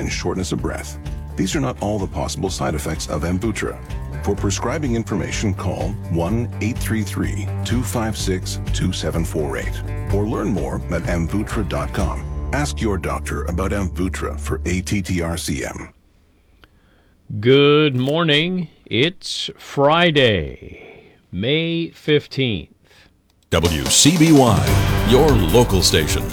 and shortness of breath. These are not all the possible side effects of Amvuttra. For prescribing information, call 1-833-256-2748 or learn more at amvuttra.com. Ask your doctor about Amvuttra for ATTR-CM. Good morning. It's Friday, May 15th. WCBY, your local station.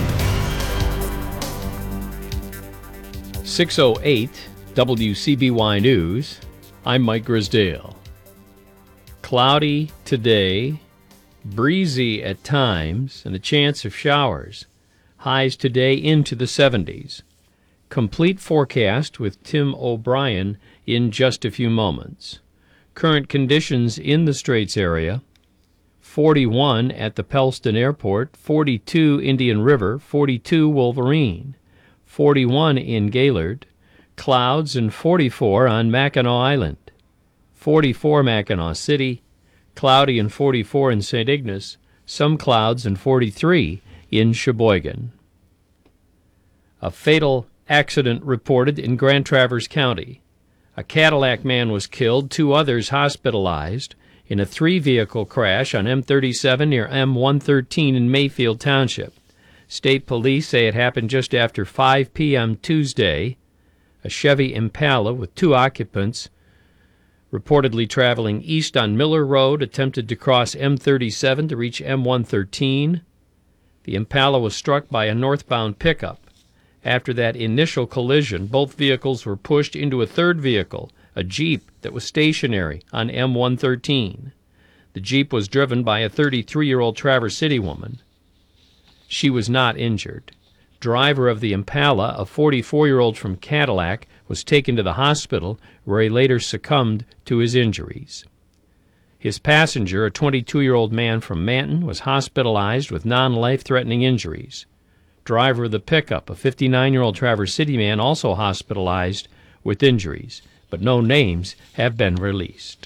6:08 WCBY News. I'm Mike Grisdale. Cloudy today, breezy at times, and a chance of showers. Highs today into the 70s. Complete forecast with Tim O'Brien in just a few moments. Current conditions in the Straits area: 41 at the Pellston Airport, 42 Indian River, 42 Wolverine, 41 in Gaylord, clouds, and 44 on Mackinac Island, 44 Mackinac City, cloudy, and 44 in St. Ignace, some clouds, and 43 in Sheboygan. A fatal accident reported in Grand Traverse County. A Cadillac man was killed, 2 others hospitalized in a 3-vehicle crash on M37 near M113 in Mayfield Township. State police say it happened just after 5 p.m. Tuesday. A Chevy Impala with 2 occupants, reportedly traveling east on Miller Road, attempted to cross M37 to reach M113. The Impala was struck by a northbound pickup. After that initial collision, both vehicles were pushed into a third vehicle, a Jeep that was stationary on M113. The Jeep was driven by a 33-year-old Traverse City woman. She was not injured. Driver of the Impala, a 44-year-old from Cadillac, was taken to the hospital where he later succumbed to his injuries. His passenger, a 22-year-old man from Manton, was hospitalized with non-life-threatening injuries. Driver of the pickup, a 59-year-old Traverse City man, also hospitalized with injuries, but no names have been released.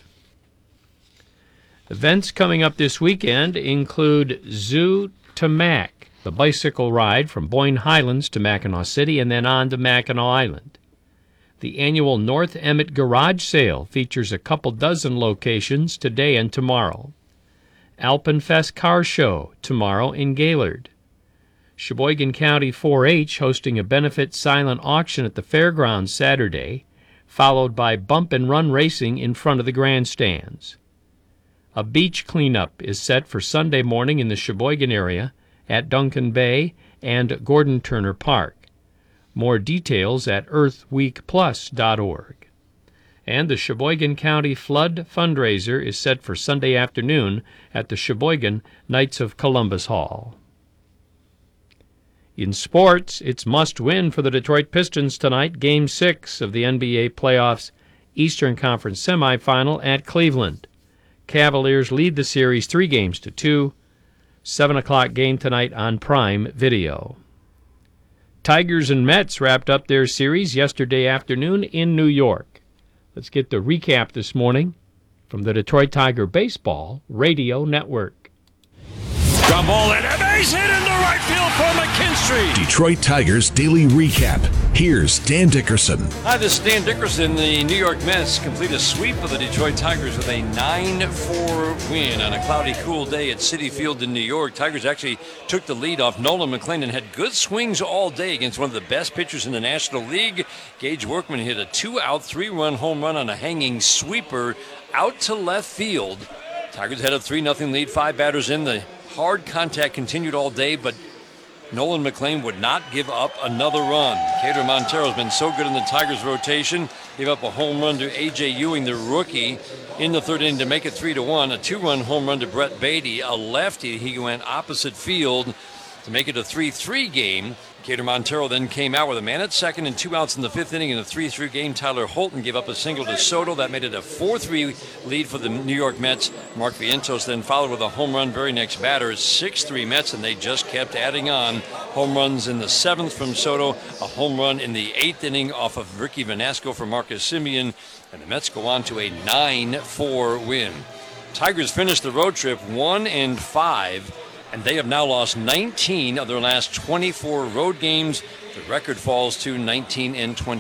Events coming up this weekend include Zoo to Mac, the bicycle ride from Boyne Highlands to Mackinac City and then on to Mackinac Island. The annual North Emmett Garage Sale features a couple dozen locations today and tomorrow. Alpenfest Car Show tomorrow in Gaylord. Sheboygan County 4-H hosting a benefit silent auction at the fairgrounds Saturday, followed by bump and run racing in front of the grandstands. A beach cleanup is set for Sunday morning in the Sheboygan area at Duncan Bay and Gordon Turner Park. More details at earthweekplus.org. And the Sheboygan County Flood Fundraiser is set for Sunday afternoon at the Sheboygan Knights of Columbus Hall. In sports, it's must-win for the Detroit Pistons tonight, Game 6 of the NBA playoffs Eastern Conference semifinal at Cleveland. Cavaliers lead the series 3-2. 7 o'clock game tonight on Prime Video. Tigers and Mets wrapped up their series yesterday afternoon in New York. Let's get the recap this morning from the Detroit Tiger Baseball Radio Network. Ground ball and a base hit into right field for McKinstry. Detroit Tigers Daily Recap. Here's Dan Dickerson. Hi, this is Dan Dickerson. The New York Mets complete a sweep of the Detroit Tigers with a 9-4 win on a cloudy, cool day at Citi Field in New York. Tigers actually took the lead off Nolan McClain and had good swings all day against one of the best pitchers in the National League. Gage Workman hit a 2-out, 3-run home run on a hanging sweeper out to left field. Tigers had a 3-0 lead, 5 batters in. The hard contact continued all day, but Nolan McClain would not give up another run. Cater Montero's been so good in the Tigers' rotation. Gave up a home run to A.J. Ewing, the rookie, in the third inning to make it 3-1. A 2-run home run to Brett Beatty, a lefty. He went opposite field to make it a 3-3 game. Cater Montero then came out with a man at second and 2 outs in the fifth inning in a 3-3 game. Tyler Holton gave up a single to Soto. That made it a 4-3 lead for the New York Mets. Mark Vientos then followed with a home run very next batter. 6-3 Mets, and they just kept adding on. Home runs in the seventh from Soto. A home run in the eighth inning off of Ricky Vanasco for Marcus Semien. And the Mets go on to a 9-4 win. Tigers finished the road trip 1-5. And they have now lost 19 of their last 24 road games. The record falls to 19-20.